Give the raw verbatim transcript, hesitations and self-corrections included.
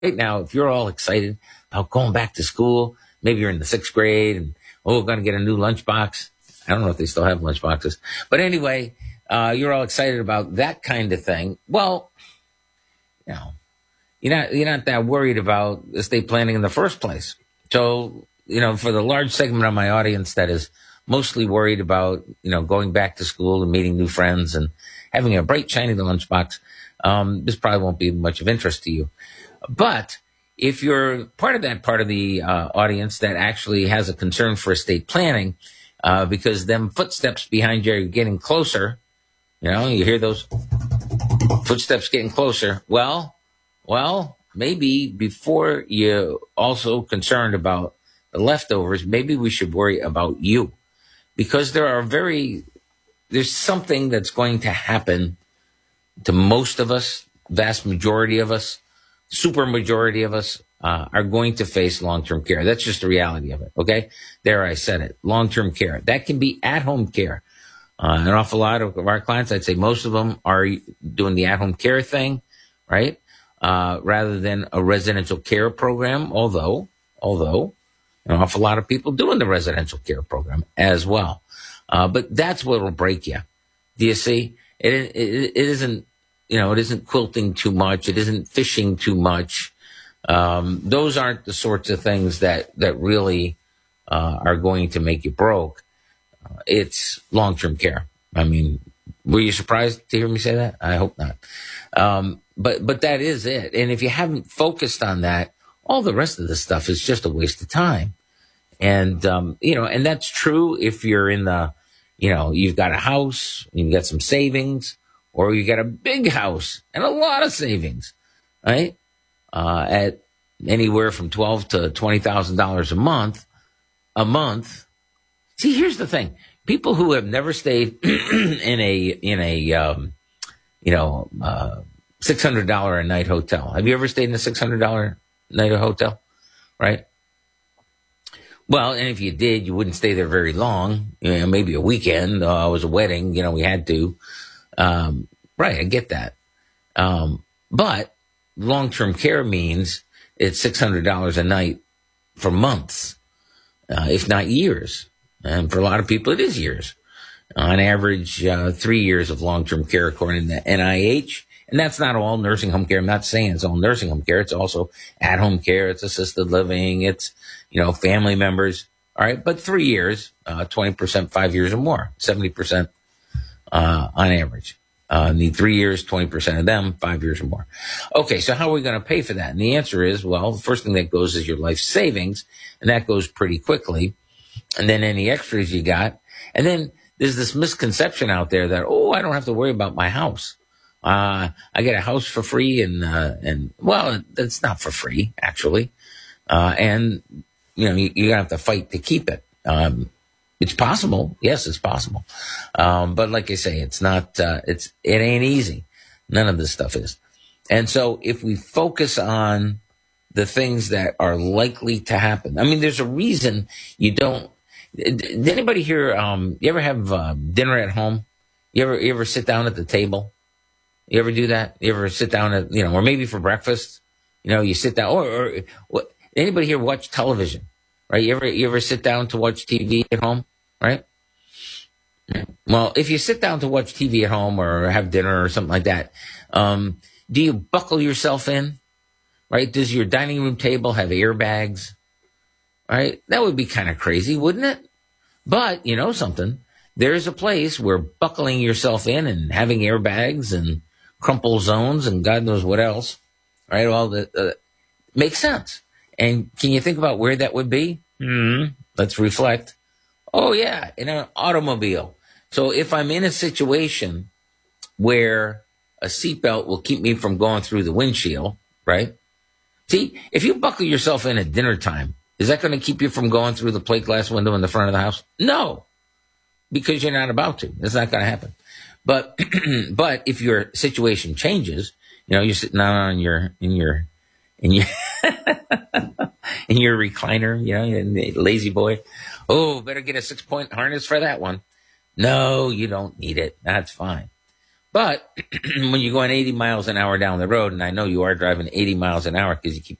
right now, if you're all excited about going back to school, maybe you're in the sixth grade and, oh, we're going to get a new lunchbox. I don't know if they still have lunchboxes. But anyway, uh, you're all excited about that kind of thing. Well, you know, you're not, you're not that worried about estate planning in the first place. So, you know, for the large segment of my audience that is mostly worried about, you know, going back to school and meeting new friends and having a bright, shiny lunchbox, um, this probably won't be much of interest to you. But if you're part of that part of the uh, audience that actually has a concern for estate planning, uh, because them footsteps behind you are getting closer, you know, you hear those footsteps getting closer. Well, well, maybe before you're also concerned about the leftovers, maybe we should worry about you, because there are very, there's something that's going to happen to most of us, vast majority of us, super majority of us uh, are going to face long-term care. That's just the reality of it, okay? There, I said it. Long-term care. That can be at-home care. Uh, an awful lot of our clients, I'd say most of them are doing the at-home care thing, right? Uh, rather than a residential care program, although, although, an awful lot of people doing the residential care program as well. Uh, but that's what will break you. Do you see? It, it, it isn't, you know, it isn't quilting too much. It isn't fishing too much. Um, those aren't the sorts of things that, that really, uh, are going to make you broke. Uh, it's long-term care. I mean, were you surprised to hear me say that? I hope not. Um, but, but that is it. And if you haven't focused on that, all the rest of the stuff is just a waste of time. And, um, you know, and that's true if you're in the, you know, you've got a house, you've got some savings, or you got a big house and a lot of savings, right? Uh, at anywhere from twelve to twenty thousand dollars a month, a month. See, here's the thing: people who have never stayed in a in a um, you know uh, six hundred dollar a night hotel. Have you ever stayed in a six hundred dollar night hotel? Right. Well, and if you did, you wouldn't stay there very long. You know, maybe a weekend. Uh, it was a wedding. You know, we had to. Um, right, I get that. Um, but long-term care means it's six hundred dollars a night for months, uh, if not years. And for a lot of people, it is years. On average, uh, three years of long-term care according to N I H. And that's not all nursing home care. I'm not saying it's all nursing home care. It's also at-home care. It's assisted living. It's, you know, family members. All right. But three years, uh, twenty percent, five years or more, seventy percent. Uh, on average, uh, need three years, twenty percent of them, five years or more. Okay. So how are we going to pay for that? And the answer is, well, the first thing that goes is your life savings, and that goes pretty quickly. And then any extras you got. And then there's this misconception out there that, oh, I don't have to worry about my house. Uh, I get a house for free and, uh, and well, that's not for free actually. Uh, and you know, you, you're going to have to fight to keep it. Um, It's possible. Yes, it's possible. Um, but like I say, it's not, uh, it's, it ain't easy. None of this stuff is. And so if we focus on the things that are likely to happen, I mean, there's a reason you don't, did anybody here, um, you ever have uh, dinner at home? You ever, you ever sit down at the table? You ever do that? You ever sit down at, you know, or maybe for breakfast, you know, you sit down, or, or what, anybody here watch television, right? You ever, you ever sit down to watch T V at home? Right? Well, if you sit down to watch T V at home or have dinner or something like that, um, do you buckle yourself in? Right? Does your dining room table have airbags? Right? That would be kind of crazy, wouldn't it? But you know something? There's a place where buckling yourself in and having airbags and crumple zones and God knows what else, right? All the uh, makes sense. And can you think about where that would be? Mm-hmm. Let's reflect. Oh, yeah, in an automobile. So if I'm in a situation where a seatbelt will keep me from going through the windshield, right? See, if you buckle yourself in at dinner time, is that going to keep you from going through the plate glass window in the front of the house? No, because you're not about to. It's not going to happen. But but if your situation changes, you know, you're sitting down on your in your in your in your recliner, you know, lazy boy. Oh, better get a six-point harness for that one. No, you don't need it. That's fine. But when you're going eighty miles an hour down the road, and I know you are driving eighty miles an hour because you keep